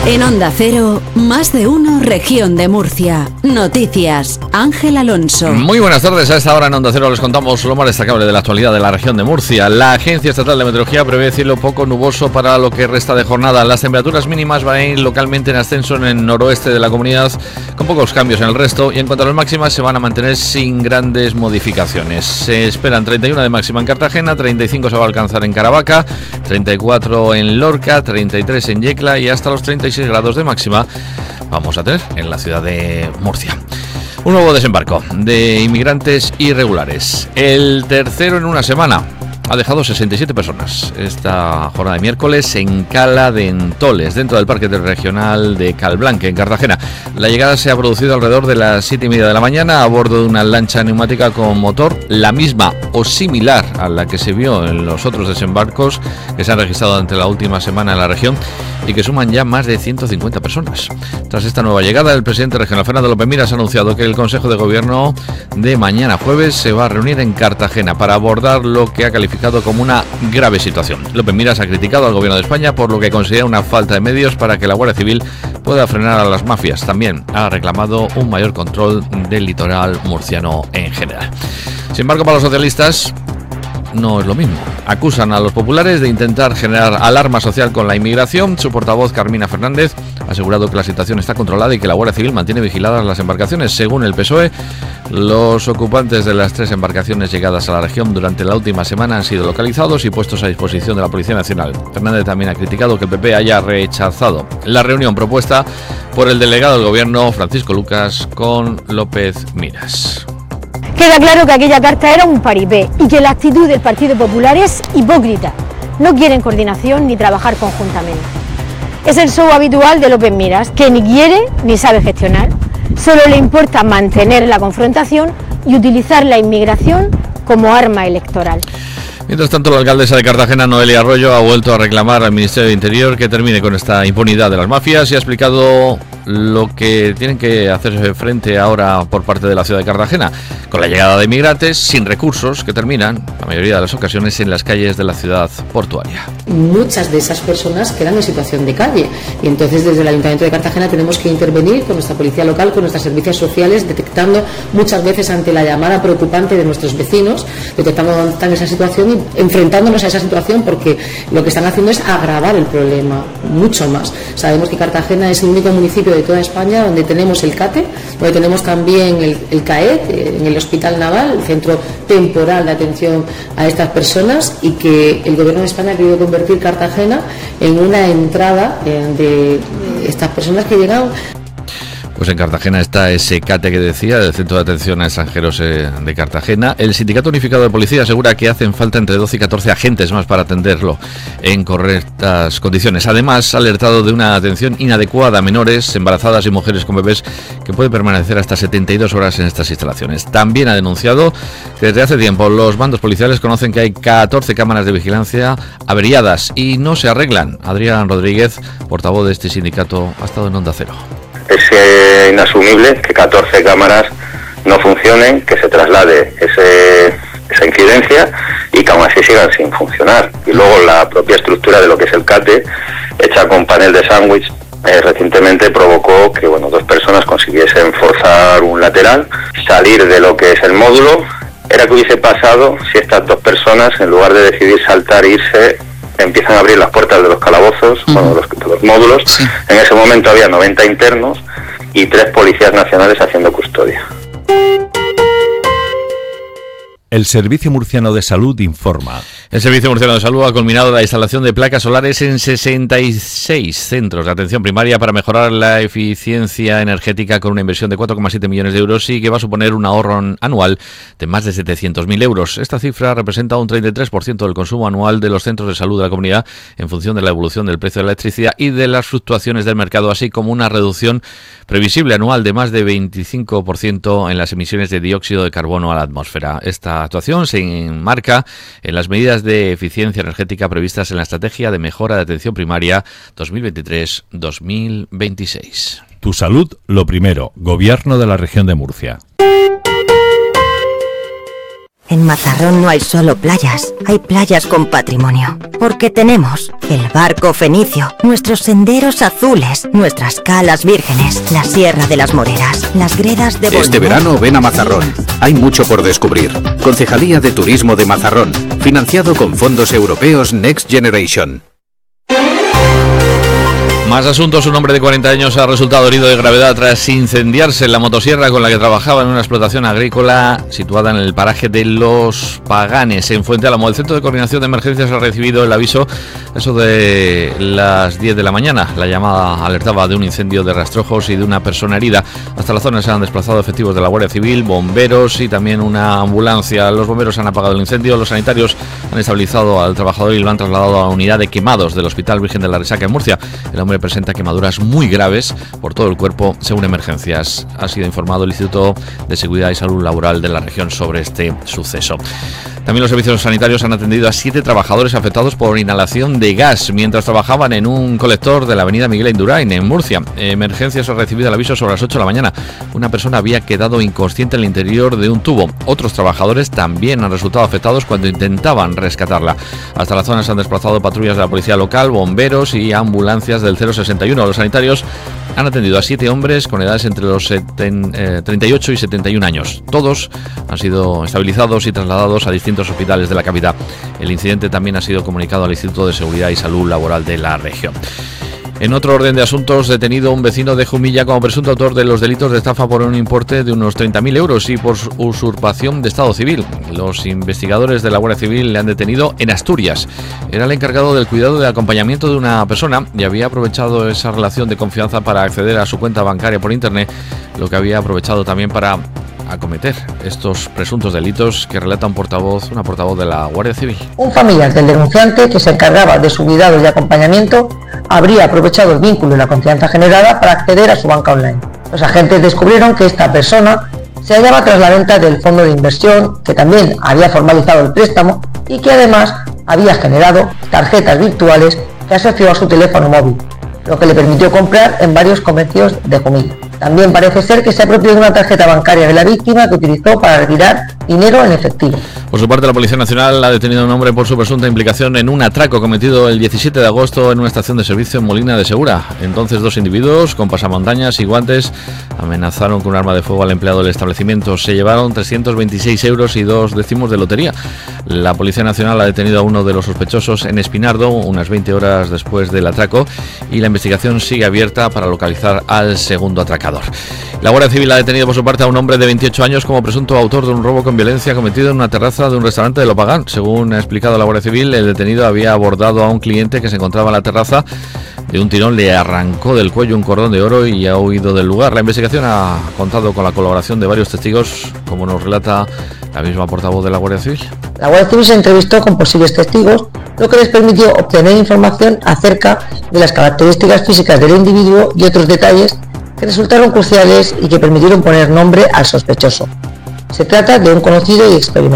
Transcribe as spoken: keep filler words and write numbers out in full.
En Onda Cero, más de uno, región de Murcia. Noticias, Ángel Alonso. Muy buenas tardes, a esta hora en Onda Cero les contamos lo más destacable de la actualidad de la región de Murcia. La Agencia Estatal de Meteorología prevé cielo poco nuboso para lo que resta de jornada. Las temperaturas mínimas van a ir localmente en ascenso en el noroeste de la comunidad, con pocos cambios en el resto, y en cuanto a las máximas se van a mantener sin grandes modificaciones. Se esperan treinta y uno de máxima en Cartagena, treinta y cinco se va a alcanzar en Caravaca, treinta y cuatro en Lorca, treinta y tres en Yecla y hasta los treinta y seis grados de máxima vamos a tener en la ciudad de Murcia. Un nuevo desembarco de inmigrantes irregulares, el tercero en una semana. Ha dejado sesenta y siete personas esta jornada de miércoles en Cala de Entoles, dentro del Parque Regional de Calblanque, en Cartagena. La llegada se ha producido alrededor de las siete y media de la mañana a bordo de una lancha neumática con motor, la misma o similar a la que se vio en los otros desembarcos que se han registrado durante la última semana en la región y que suman ya más de ciento cincuenta personas. Tras esta nueva llegada, el presidente regional Fernando López Miras ha anunciado que el Consejo de Gobierno de mañana jueves se va a reunir en Cartagena para abordar lo que ha calificado como una grave situación. López Miras ha criticado al Gobierno de España por lo que considera una falta de medios para que la Guardia Civil pueda frenar a las mafias. También ha reclamado un mayor control del litoral murciano en general. Sin embargo, para los socialistas no es lo mismo. Acusan a los populares de intentar generar alarma social con la inmigración. Su portavoz, Carmina Fernández, ha asegurado que la situación está controlada y que la Guardia Civil mantiene vigiladas las embarcaciones. Según el P S O E, los ocupantes de las tres embarcaciones llegadas a la región durante la última semana han sido localizados y puestos a disposición de la Policía Nacional. Fernández también ha criticado que el P P haya rechazado la reunión propuesta por el delegado del Gobierno, Francisco Lucas, con López Miras. Queda claro que aquella carta era un paripé y que la actitud del Partido Popular es hipócrita. No quieren coordinación ni trabajar conjuntamente. Es el show habitual de López Miras, que ni quiere ni sabe gestionar. Solo le importa mantener la confrontación y utilizar la inmigración como arma electoral. Mientras tanto, la alcaldesa de Cartagena, Noelia Arroyo, ha vuelto a reclamar al Ministerio de Interior que termine con esta impunidad de las mafias y ha explicado lo que tienen que hacerse frente ahora por parte de la ciudad de Cartagena, con la llegada de inmigrantes sin recursos que terminan, la mayoría de las ocasiones, en las calles de la ciudad portuaria. Muchas de esas personas quedan en situación de calle y entonces desde el Ayuntamiento de Cartagena tenemos que intervenir con nuestra policía local, con nuestros servicios sociales, detectando muchas veces ante la llamada preocupante de nuestros vecinos, detectando dónde están en esa situación y enfrentándonos a esa situación, porque lo que están haciendo es agravar el problema mucho más. Sabemos que Cartagena es el único municipio de toda España donde tenemos el CATE, donde tenemos también el, el CAET, en el Hospital Naval, el Centro Temporal de Atención a estas personas, y que el Gobierno de España ha querido convertir Cartagena en una entrada de estas personas que llegan. Pues en Cartagena está ese CATE que decía, del Centro de Atención a Extranjeros de Cartagena. El Sindicato Unificado de Policía asegura que hacen falta entre doce y catorce agentes más para atenderlo en correctas condiciones. Además, ha alertado de una atención inadecuada a menores, embarazadas y mujeres con bebés que pueden permanecer hasta setenta y dos horas en estas instalaciones. También ha denunciado que desde hace tiempo los mandos policiales conocen que hay catorce cámaras de vigilancia averiadas y no se arreglan. Adrián Rodríguez, portavoz de este sindicato, ha estado en Onda Cero. Es eh, inasumible que catorce cámaras no funcionen, que se traslade ese, esa incidencia y que aún así sigan sin funcionar. Y luego la propia estructura de lo que es el CATE, hecha con panel de sándwich, eh, recientemente provocó que bueno, dos personas consiguiesen forzar un lateral, salir de lo que es el módulo. Era que hubiese pasado si estas dos personas, en lugar de decidir saltar e irse, empiezan a abrir las puertas de los calabozos, uh-huh. bueno, los, de los módulos. Sí. En ese momento había noventa internos y tres policías nacionales haciendo custodia. El Servicio Murciano de Salud informa. El Servicio Murciano de Salud ha culminado la instalación de placas solares en sesenta y seis centros de atención primaria para mejorar la eficiencia energética con una inversión de cuatro coma siete millones de euros y que va a suponer un ahorro anual de más de setecientos mil euros. Esta cifra representa un treinta y tres por ciento del consumo anual de los centros de salud de la comunidad en función de la evolución del precio de la electricidad y de las fluctuaciones del mercado, así como una reducción previsible anual de más de veinticinco por ciento en las emisiones de dióxido de carbono a la atmósfera. Esta actuación se enmarca en las medidas de eficiencia energética previstas en la Estrategia de Mejora de Atención Primaria dos mil veintitrés dos mil veintiséis. Tu salud, lo primero. Gobierno de la Región de Murcia. En Mazarrón no hay solo playas, hay playas con patrimonio. Porque tenemos el barco fenicio, nuestros senderos azules, nuestras calas vírgenes, la Sierra de las Moreras, las gredas de Bolívar. Este verano ven a Mazarrón. Hay mucho por descubrir. Concejalía de Turismo de Mazarrón, financiado con fondos europeos Next Generation. Más asuntos. Un hombre de cuarenta años ha resultado herido de gravedad tras incendiarse en la motosierra con la que trabajaba en una explotación agrícola situada en el paraje de Los Paganes, en Fuente Álamo. El Centro de Coordinación de Emergencias ha recibido el aviso eso de las diez de la mañana. La llamada alertaba de un incendio de rastrojos y de una persona herida. Hasta la zona se han desplazado efectivos de la Guardia Civil, bomberos y también una ambulancia. Los bomberos han apagado el incendio, los sanitarios han estabilizado al trabajador y lo han trasladado a la unidad de quemados del Hospital Virgen de la Resaca en Murcia. El hombre presenta quemaduras muy graves por todo el cuerpo, según Emergencias. Ha sido informado el Instituto de Seguridad y Salud Laboral de la región sobre este suceso. También los servicios sanitarios han atendido a siete trabajadores afectados por inhalación de gas mientras trabajaban en un colector de la avenida Miguel Indurain, en Murcia. Emergencias ha recibido el aviso sobre las ocho de la mañana. Una persona había quedado inconsciente en el interior de un tubo. Otros trabajadores también han resultado afectados cuando intentaban rescatarla. Hasta la zona se han desplazado patrullas de la policía local, bomberos y ambulancias del cero sesenta y uno. Los sanitarios han atendido a siete hombres con edades entre los treinta y ocho y setenta y un años. Todos han sido estabilizados y trasladados a distintos hospitales de la capital. El incidente también ha sido comunicado al Instituto de Seguridad y Salud Laboral de la región. En otro orden de asuntos, detenido un vecino de Jumilla como presunto autor de los delitos de estafa por un importe de unos treinta mil euros y por usurpación de estado civil. Los investigadores de la Guardia Civil le han detenido en Asturias. Era el encargado del cuidado de acompañamiento de una persona y había aprovechado esa relación de confianza para acceder a su cuenta bancaria por internet, lo que había aprovechado también para acometer estos presuntos delitos que relata un portavoz, una portavoz de la Guardia Civil. Un familiar del denunciante que se encargaba de su cuidado y acompañamiento habría aprovechado el vínculo y la confianza generada para acceder a su banca online. Los agentes descubrieron que esta persona se hallaba tras la venta del fondo de inversión, que también había formalizado el préstamo y que además había generado tarjetas virtuales que asoció a su teléfono móvil, lo que le permitió comprar en varios comercios de Jumilla. También parece ser que se apropió de una tarjeta bancaria de la víctima que utilizó para retirar dinero en efectivo. Por su parte, la Policía Nacional ha detenido a un hombre por su presunta implicación en un atraco cometido el diecisiete de agosto en una estación de servicio en Molina de Segura. Entonces, dos individuos con pasamontañas y guantes amenazaron con un arma de fuego al empleado del establecimiento. Se llevaron trescientos veintiséis euros y dos décimos de lotería. La Policía Nacional ha detenido a uno de los sospechosos en Espinardo unas veinte horas después del atraco y la investigación sigue abierta para localizar al segundo atracador. La Guardia Civil ha detenido por su parte a un hombre de veintiocho años como presunto autor de un robo con violencia cometido en una terraza de un restaurante de Lopagán. Según ha explicado la Guardia Civil, el detenido había abordado a un cliente que se encontraba en la terraza. De un tirón le arrancó del cuello un cordón de oro y ha huido del lugar. La investigación ha contado con la colaboración de varios testigos, como nos relata la misma portavoz de la Guardia Civil. La Guardia Civil se entrevistó con posibles testigos, lo que les permitió obtener información acerca de las características físicas del individuo y otros detalles que resultaron cruciales y que permitieron poner nombre al sospechoso. Se trata de un conocido y experimentado